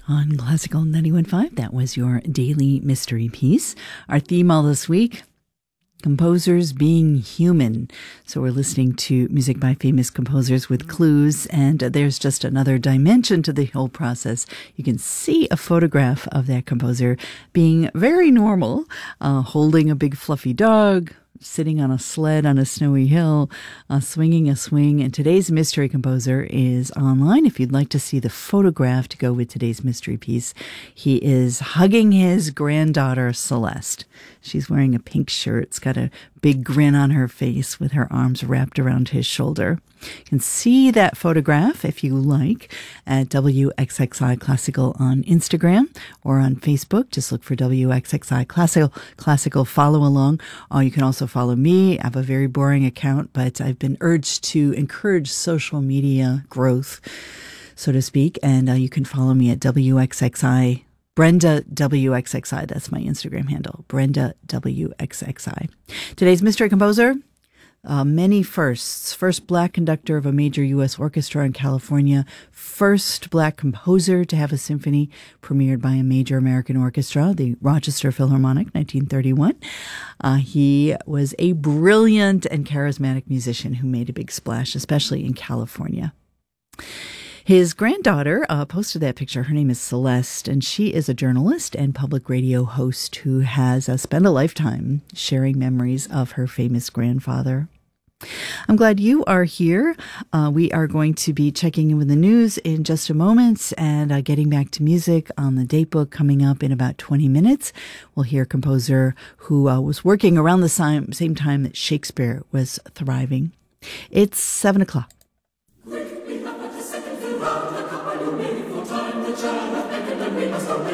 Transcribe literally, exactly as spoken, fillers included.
On Classical ninety-one point five, that was your daily mystery piece. Our theme all this week, composers being human. So we're listening to music by famous composers with clues, and there's just another dimension to the whole process. You can see a photograph of that composer being very normal, uh, holding a big fluffy dog, sitting on a sled on a snowy hill, uh, swinging a swing. And today's mystery composer is online. If you'd like to see the photograph to go with today's mystery piece, he is hugging his granddaughter, Celeste. She's wearing a pink shirt. It's got a big grin on her face with her arms wrapped around his shoulder. You can see that photograph, if you like, at W X X I Classical on Instagram or on Facebook. Just look for W X X I Classical, Classical, follow along. Uh, you can also follow me. I have a very boring account, but I've been urged to encourage social media growth, so to speak, and uh, you can follow me at W X X I Brenda W X X I, that's my Instagram handle, Brenda W X X I. Today's mystery composer, uh, many firsts. First black conductor of a major U S orchestra in California. First black composer to have a symphony premiered by a major American orchestra, the Rochester Philharmonic, nineteen thirty-one. Uh, he was a brilliant and charismatic musician who made a big splash, especially in California. His granddaughter uh, posted that picture. Her name is Celeste, and she is a journalist and public radio host who has uh, spent a lifetime sharing memories of her famous grandfather. I'm glad you are here. Uh, we are going to be checking in with the news in just a moment and uh, getting back to music on the Datebook coming up in about twenty minutes. We'll hear a composer who uh, was working around the same, same time that Shakespeare was thriving. It's seven o'clock.